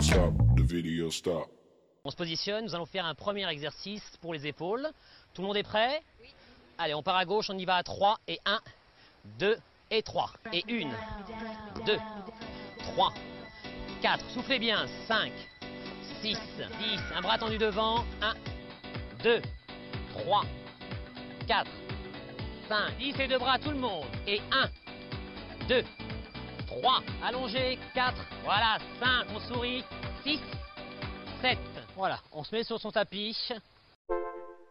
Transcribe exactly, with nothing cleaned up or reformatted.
stop, the video stop. On se positionne, nous allons faire un premier exercice pour les épaules. Tout le monde est prêt? Oui. Allez, on part à gauche, on y va à trois et un, deux et trois. Et une, deux, trois, quatre. Soufflez bien, cinq, six, dix. Un bras tendu devant, un, deux, trois, quatre, cinq, dix et deux bras, tout le monde. Et un, deux, trois, allongé, quatre, voilà, cinq, on sourit, six, sept. Voilà, on se met sur son tapis.